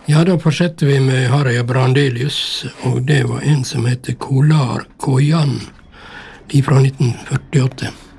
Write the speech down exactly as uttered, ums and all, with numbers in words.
Ja, da fortsetter vi med Harry Brandelius, og det var en som heter Kolar Koyan, de fra nitten førtiåtte.